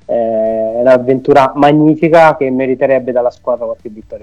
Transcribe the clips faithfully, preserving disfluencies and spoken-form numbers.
è un'avventura magnifica che meriterebbe dalla squadra qualche vittoria.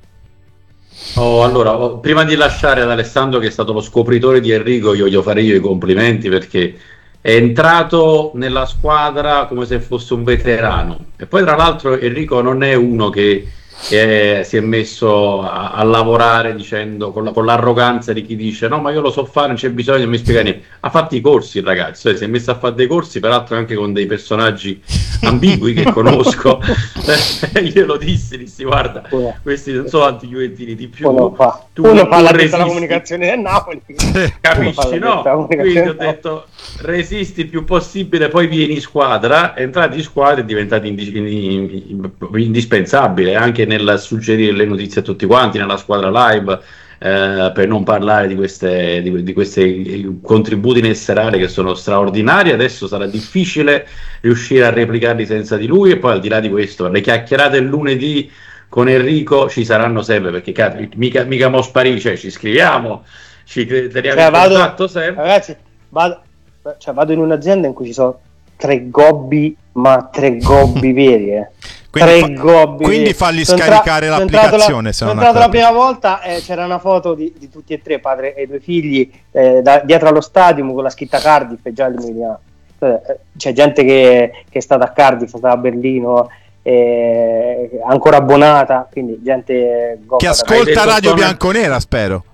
Oh, allora, oh, prima di lasciare ad Alessandro, che è stato lo scopritore di Enrico, io gli farei io i complimenti, perché è entrato nella squadra come se fosse un veterano. E poi tra l'altro Enrico non è uno che eh, si è messo a, a lavorare dicendo con, la, con l'arroganza di chi dice no, ma io lo so fare, non c'è bisogno, non mi spiega niente. Ha fatto i corsi il ragazzo, eh, si è messo a fare dei corsi, peraltro anche con dei personaggi ambigui che conosco. Io lo dissi, dissi guarda, questi non sono anti-juventini di più. Uno fa, tu, uno tu fa la resisti, comunicazione del Napoli, capisci, no? Quindi ho detto resisti il più possibile, poi vieni in squadra, entrati in squadra e diventati indis- indispensabile anche nel suggerire le notizie a tutti quanti, nella squadra live, eh, per non parlare di queste di, di questi contributi nel serale che sono straordinari. Adesso sarà difficile riuscire a replicarli senza di lui, e poi al di là di questo le chiacchierate il lunedì con Enrico ci saranno sempre, perché cazzo, mica, mica mo sparì, cioè ci scriviamo, ci teniamo cioè, in vado, contatto sempre. Ragazzi, vado, cioè, vado in un'azienda in cui ci sono tre gobbi, ma tre gobbi veri, eh. Quindi, tre fa, gobbi quindi veri. falli sono scaricare entra- l'applicazione. Sono entrato la, sono entrato la prima volta e eh, c'era una foto di, di tutti e tre, padre e due figli, eh, da, dietro allo stadium con la scritta Cardiff e già il Milano. C'è gente che, che è stata a Cardiff, è stata a Berlino, eh, ancora abbonata, quindi gente che ascolta Radio Bianconera, spero.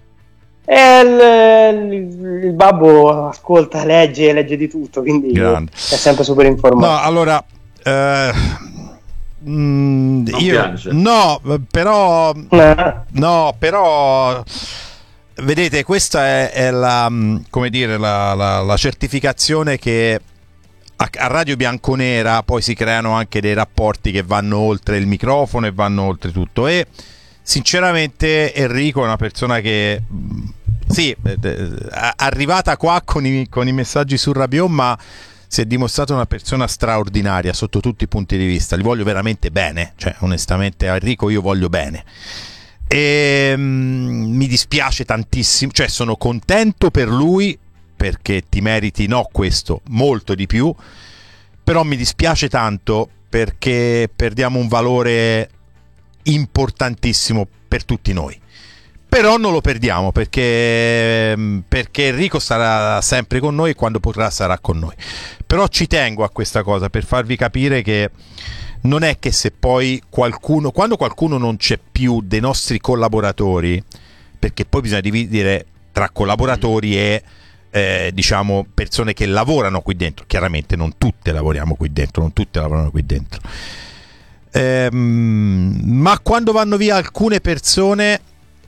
E il, il, il babbo ascolta, legge, legge di tutto, quindi Grande. È sempre super informato. No, allora eh, mh, io piange. no, però no. no, però vedete, questa è, è la, come dire, la, la, la certificazione che a, a Radio Bianconera poi si creano anche dei rapporti che vanno oltre il microfono e vanno oltre tutto. E sinceramente Enrico è una persona che sì, arrivata qua con i, con i messaggi su Rabiot, ma si è dimostrata una persona straordinaria sotto tutti i punti di vista. Gli voglio veramente bene, cioè onestamente a Enrico io voglio bene. E mm, mi dispiace tantissimo, cioè sono contento per lui, perché ti meriti no questo, molto di più, però mi dispiace tanto perché perdiamo un valore importantissimo per tutti noi. Però non lo perdiamo perché, perché Enrico sarà sempre con noi e quando potrà sarà con noi. Però ci tengo a questa cosa per farvi capire che non è che se poi qualcuno, quando qualcuno non c'è più dei nostri collaboratori, perché poi bisogna dividere tra collaboratori e eh, diciamo persone che lavorano qui dentro, chiaramente non tutte lavoriamo qui dentro, non tutte lavorano qui dentro, ehm, ma quando vanno via alcune persone,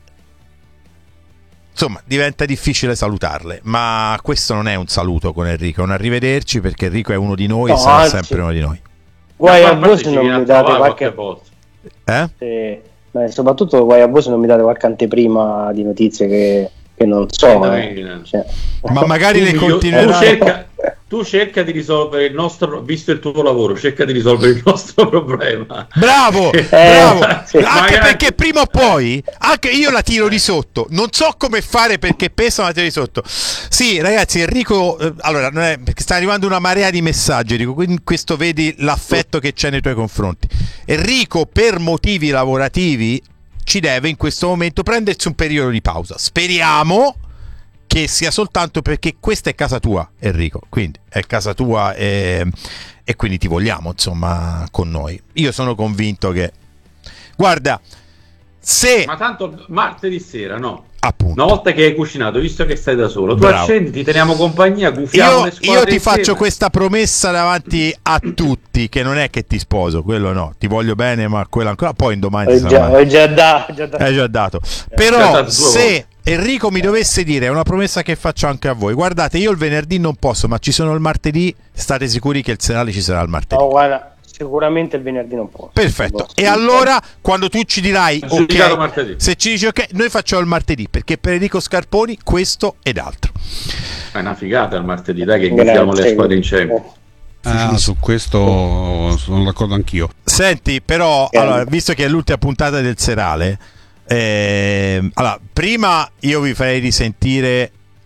insomma, diventa difficile salutarle, ma questo non è un saluto con Enrico, è un arrivederci, perché Enrico è uno di noi no, e sarà anzi. sempre uno di noi. Guai a voi se non mi date qualche volta. Eh? Sì. Beh, soprattutto guai a voi se non mi date qualche anteprima di notizie che, che non so. Eh. Cioè. Ma magari tu, le continuerai. Tu cerca, tu cerca di risolvere il nostro, visto il tuo lavoro, cerca di risolvere il nostro problema. Bravo, eh, bravo. Sì. Anche magari... perché prima o poi, anche io la tiro di sotto. Non so come fare perché pesa, ma la tiro di sotto. Sì, ragazzi, Enrico, eh, allora, non è, perché sta arrivando una marea di messaggi, Enrico, quindi questo vedi l'affetto che c'è nei tuoi confronti. Enrico, per motivi lavorativi, ci deve in questo momento prendersi un periodo di pausa. Speriamo che sia soltanto perché questa è casa tua, Enrico, quindi è casa tua e, e quindi ti vogliamo, insomma, con noi. Io sono convinto che, guarda, se ma tanto martedì sera, no? Appunto. Una volta che hai cucinato, visto che stai da solo, tu Bravo. accendi, ti teniamo compagnia, gufiamo io, le squadre io ti insieme. faccio questa promessa davanti a tutti, che non è che ti sposo, quello no, ti voglio bene, ma quello ancora, poi indomani ho già, ho già dato, già dato. hai già dato. Eh, Però già dato se Enrico mi dovesse dire, è una promessa che faccio anche a voi, guardate, io il venerdì non posso, ma ci sono il martedì, state sicuri che il serale ci sarà il martedì. Oh, guarda, sicuramente il venerdì non può. Perfetto. E allora quando tu ci dirai ok, se ci dici ok, noi facciamo il martedì, perché per Enrico Scarponi questo ed altro. È una figata il martedì, dai, che gufiamo le squadre insieme. Ah, su questo sono d'accordo anch'io. Senti, però, allora, visto che è l'ultima puntata del serale, eh, allora, prima io vi farei risentire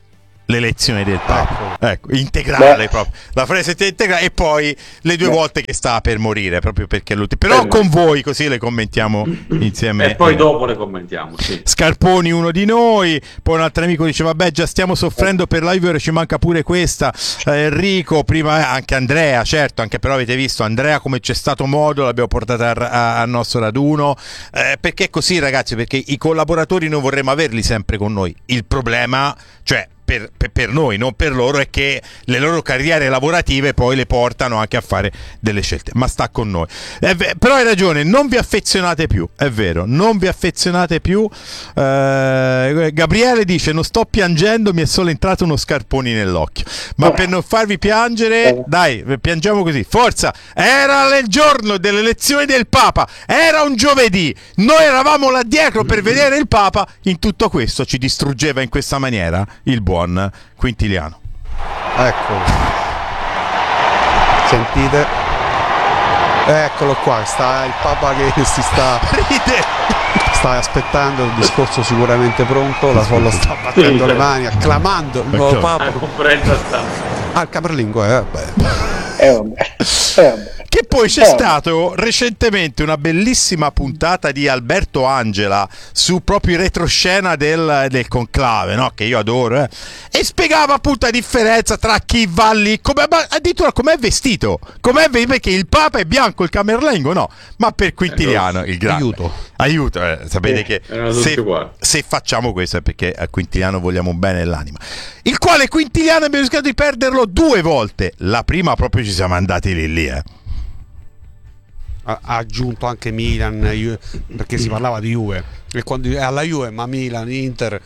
l'elezione del Papa, ecco, integrale. Beh. Proprio la frase integrale, e poi le due Beh. volte che stava per morire, proprio perché l'ultimo. Però Beh. con voi così le commentiamo insieme, e poi eh. dopo le commentiamo, sì. Scarponi, uno di noi, poi un altro amico dice vabbè, già stiamo soffrendo per live, ci manca pure questa. eh, Enrico, prima anche Andrea, certo, anche però avete visto Andrea come c'è stato modo, l'abbiamo portata a, a, al nostro raduno, eh, perché è così, ragazzi, perché i collaboratori noi vorremmo averli sempre con noi. Il problema, cioè Per, per, per noi, non per loro, è che le loro carriere lavorative poi le portano anche a fare delle scelte, ma sta con noi. È v- però hai ragione, non vi affezionate più, è vero, non vi affezionate più. eh, Gabriele dice non sto piangendo, mi è solo entrato uno scarponi nell'occhio, ma per non farvi piangere, dai, piangiamo così, forza. Era il giorno dell'elezione del Papa, era un giovedì, noi eravamo là dietro per vedere il Papa. In tutto questo ci distruggeva in questa maniera il buon Quintiliano. Ecco, sentite, eccolo qua, sta il Papa che si sta ride, sta aspettando, il discorso sicuramente pronto, la folla sta battendo sì, le mani, acclamando il nuovo Papa. Ah, il camerlingo, eh vabbè. Eh, vabbè. Eh, vabbè. Che poi c'è stato recentemente una bellissima puntata di Alberto Angela su proprio il retroscena del, del conclave, no? Che io adoro, eh? E spiegava appunto la differenza tra chi va lì, come, addirittura com'è vestito, com'è vestito, perché il Papa è bianco, il camerlengo no, ma per Quintiliano il grande aiuto, aiuto eh, sapete eh, che se, se facciamo questo è perché a Quintiliano vogliamo bene nell'anima, il quale Quintiliano abbiamo rischiato di perderlo due volte. La prima proprio ci siamo andati lì lì eh ha aggiunto anche Milan, Juve, perché si parlava di Juve, e quando è alla Juve, ma Milan, Inter.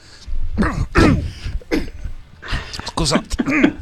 Scusate.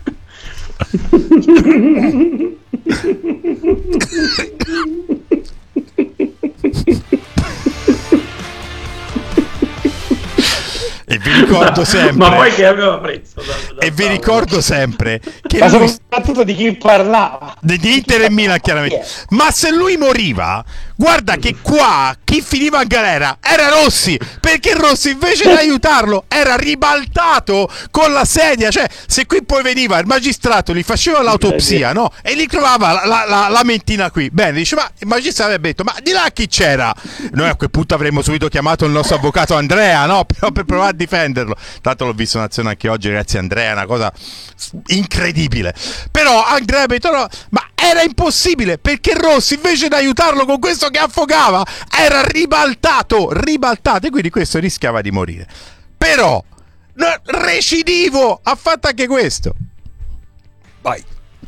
E vi ricordo sempre ma poi che aveva preso da, da e vi ricordo sempre che ma lui, soprattutto di chi parlava di Inter e Milan chiaramente, ma se lui moriva, guarda che qua chi finiva in galera era Rossi, perché Rossi invece di aiutarlo era ribaltato con la sedia, cioè se qui poi veniva il magistrato, gli faceva l'autopsia, no? E gli trovava la, la, la, la mentina qui, bene, dice ma il magistrato avrebbe detto ma di là chi c'era? Noi a quel punto avremmo subito chiamato il nostro avvocato Andrea, no? Però per provare a difenderlo. Tanto l'ho visto in azione anche oggi, ragazzi. Andrea è una cosa incredibile. Però Andrea Petro, ma era impossibile, perché Rossi invece di aiutarlo con questo che affogava era ribaltato, ribaltato, e quindi questo rischiava di morire. Però recidivo ha fatto anche questo. Vai.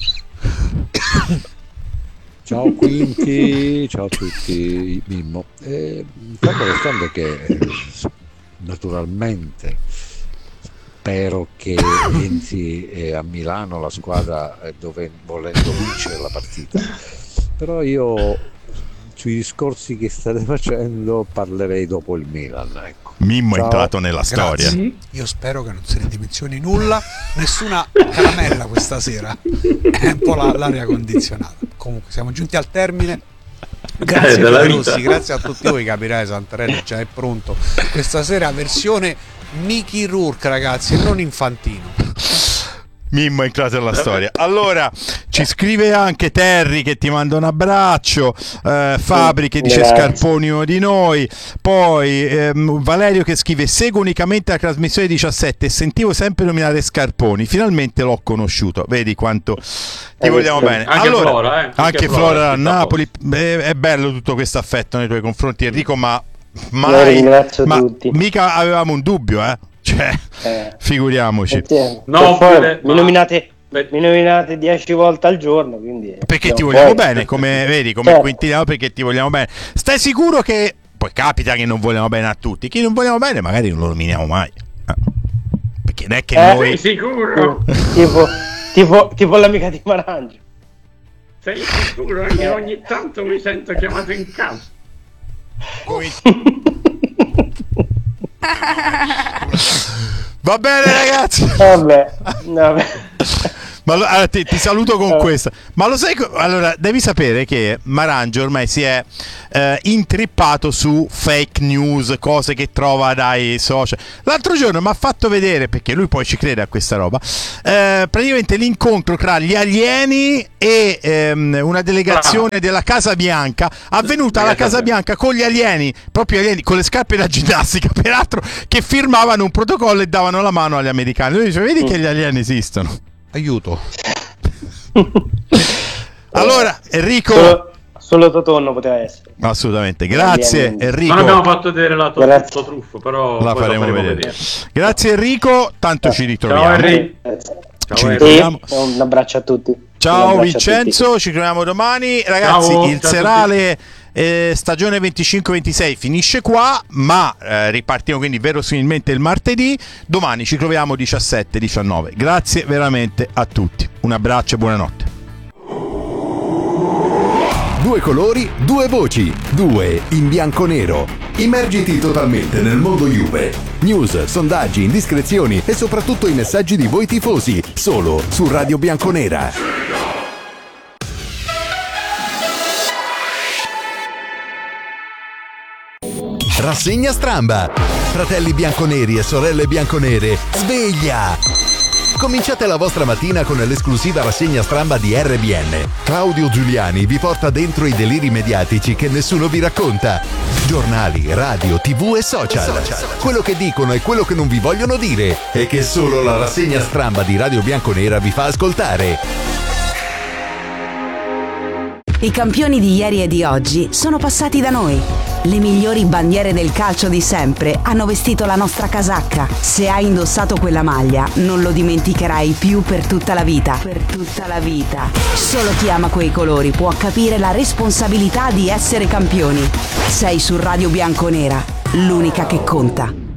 Ciao Quinti, ciao a tutti, Mimmo. Eh, fatto restando che naturalmente spero che entri a Milano la squadra dove, volendo vincere la partita, però io sui discorsi che state facendo parlerei dopo il Milan, ecco. Mimmo Ciao. È entrato nella storia. Grazie. Io spero che non se ne dimensioni nulla, nessuna caramella questa sera, è un po' la, l'aria condizionata. Comunque siamo giunti al termine. Grazie eh, Rossi, grazie a tutti voi. Capirai, Santarelli già è pronto questa sera, versione Mickey Rourke, ragazzi, e non infantino. Mimmo è entrato nella storia. Allora ci scrive anche Terry che ti manda un abbraccio, eh, Fabri che dice Scarponi uno di noi, poi ehm, Valerio che scrive seguo unicamente la trasmissione diciassette e sentivo sempre nominare Scarponi, finalmente l'ho conosciuto, vedi quanto ti eh, vogliamo sì. bene. Anche allora, Flora, eh? anche, anche Flora, Flora da Napoli, è, è bello tutto questo affetto nei tuoi confronti Enrico, ma mai, ma tutti. Mica avevamo un dubbio, eh cioè eh, figuriamoci no, poi, mi nominate mi nominate dieci volte al giorno, quindi perché ti vogliamo poi. bene, come vedi, come certo. Quintiliano, perché ti vogliamo bene. Stai sicuro che poi capita che non vogliamo bene a tutti, chi non vogliamo bene magari non lo nominiamo mai, eh. perché non è che eh, noi sei sicuro tipo, tipo, tipo l'amica di Marangio, sei sicuro che ogni tanto mi sento chiamato in casa. Va bene ragazzi, vabbè, vabbè. Ma allora, ti, ti saluto con questa. Ma lo sai, allora devi sapere che Marangio ormai si è eh, intrippato su fake news, cose che trova dai social. L'altro giorno mi ha fatto vedere, perché lui poi ci crede a questa roba, eh, praticamente l'incontro tra gli alieni e ehm, una delegazione della Casa Bianca, avvenuta alla Casa Bianca con gli alieni, proprio alieni con le scarpe da ginnastica, peraltro, che firmavano un protocollo e davano la mano agli americani. Lui dice: vedi che gli alieni esistono. Aiuto. Allora, Enrico, solo, solo Totonno poteva essere. Assolutamente, grazie Enrico. Non abbiamo fatto vedere la tua truffo, però la faremo, faremo vedere. vedere. Grazie Enrico, tanto eh. ci ritroviamo. Ciao Enrico. Ci ciao, ritroviamo. Un abbraccio a tutti. Ciao Vincenzo, ci troviamo domani. Ragazzi, ciao, il ciao serale eh, stagione venticinque ventisei finisce qua, ma eh, ripartiamo quindi verosimilmente il martedì. Domani ci troviamo diciassette diciannove. Grazie veramente a tutti. Un abbraccio e buonanotte. Due colori, due voci, due in bianco-nero. Immergiti totalmente nel mondo Juve. News, sondaggi, indiscrezioni e soprattutto i messaggi di voi tifosi, solo su Radio Bianconera. Rassegna Stramba. Fratelli bianconeri e sorelle bianconere, sveglia! Cominciate la vostra mattina con l'esclusiva rassegna Stramba di R B N. Claudio Giuliani vi porta dentro i deliri mediatici che nessuno vi racconta. Giornali, radio, tv e social. Quello che dicono e quello che non vi vogliono dire e che solo la rassegna Stramba di Radio Bianconera vi fa ascoltare. I campioni di ieri e di oggi sono passati da noi. Le migliori bandiere del calcio di sempre hanno vestito la nostra casacca. Se hai indossato quella maglia, non lo dimenticherai più per tutta la vita. Per tutta la vita. Solo chi ama quei colori può capire la responsabilità di essere campioni. Sei su Radio Bianconera, l'unica che conta.